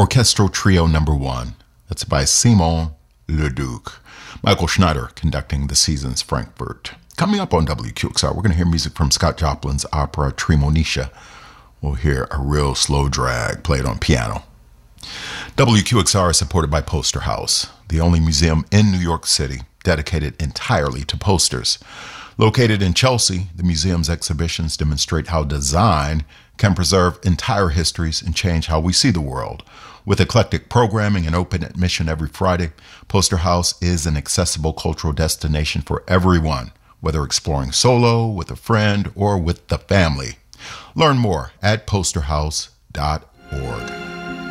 Orchestral Trio Number 1. That's by Simon Leduc. Michael Schneider conducting the season's Frankfurt. Coming up on WQXR, we're going to hear music from Scott Joplin's opera Tremonisha. We'll hear a real slow drag played on piano. WQXR is supported by Poster House, the only museum in New York City dedicated entirely to posters. Located in Chelsea, the museum's exhibitions demonstrate how design can preserve entire histories and change how we see the world. With eclectic programming and open admission every Friday, Poster House is an accessible cultural destination for everyone, whether exploring solo, with a friend, or with the family. Learn more at posterhouse.org.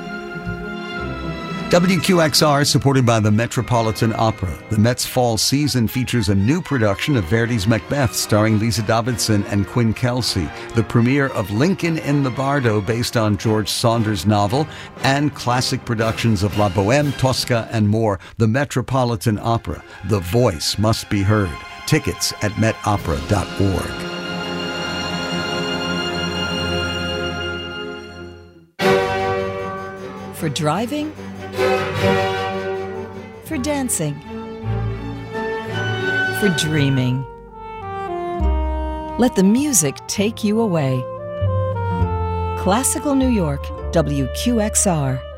WQXR is supported by the Metropolitan Opera. The Met's fall season features a new production of Verdi's Macbeth starring Lisa Davidson and Quinn Kelsey, the premiere of Lincoln in the Bardo based on George Saunders' novel, and classic productions of La Bohème, Tosca, and more. The Metropolitan Opera. The voice must be heard. Tickets at metopera.org. For driving, for dancing, for dreaming. Let the music take you away. Classical New York, WQXR.